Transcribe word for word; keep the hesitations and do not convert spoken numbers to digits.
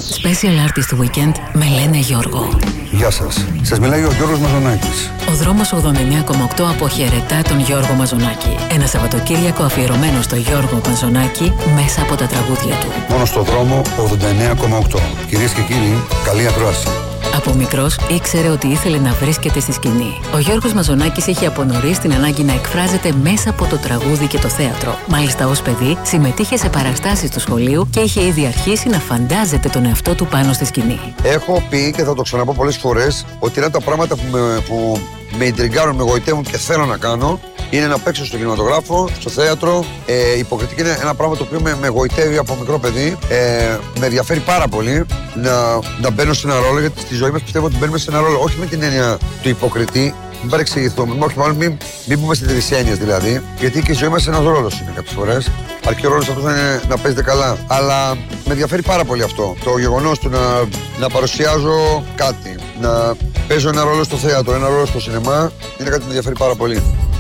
Special Artist Weekend με λένε Γιώργο. Γεια σας. Σας μιλάει ο Γιώργος Μαζονάκης. Ο δρόμος ογδόντα εννέα κόμμα οκτώ αποχαιρετά τον Γιώργο Μαζονάκη. Ένα Σαββατοκύριακο αφιερωμένο στο Γιώργο Μαζονάκη μέσα από τα τραγούδια του. Μόνο στο δρόμο ογδόντα εννέα κόμμα οκτώ. Κυρίες και κύριοι, καλή ακρόαση. Από μικρός ήξερε ότι ήθελε να βρίσκεται στη σκηνή. Ο Γιώργος Μαζονάκης είχε από νωρίς την ανάγκη να εκφράζεται μέσα από το τραγούδι και το θέατρο. Μάλιστα, ως παιδί συμμετείχε σε παραστάσεις του σχολείου και είχε ήδη αρχίσει να φαντάζεται τον εαυτό του πάνω στη σκηνή. Έχω πει και θα το ξαναπώ πολλές φορές ότι ένα από τα πράγματα που με, που με ιντριγκάρουν, με γοητεύουν και θέλω να κάνω είναι να παίξω στο κινηματογράφο, στο θέατρο. Ε, η υποκριτική είναι ένα πράγμα το οποίο με, με γοητεύει από μικρό παιδί. Ε, με ενδιαφέρει πάρα πολύ να, να μπαίνω σε ένα ρόλο, γιατί στη ζωή μας πιστεύω ότι μπαίνουμε σε ένα ρόλο, όχι με την έννοια του υποκριτή, μην παρεξηγηθούμε, όχι μάλλον μην, μην μπούμε σε τέτοιες έννοιες δηλαδή, γιατί και η ζωή μας ένας ρόλος είναι κάποιες φορές. Αρκεί ο ρόλος αυτός να, είναι, να παίζετε καλά. Αλλά με ενδιαφέρει πάρα πολύ αυτό. Το γεγονός του να, να παρουσιάζω κάτι, να παίζω ένα ρόλο στο θέατρο, ένα ρόλο στο σινεμά, είναι κάτι που με ενδιαφέρει πάρα πολύ.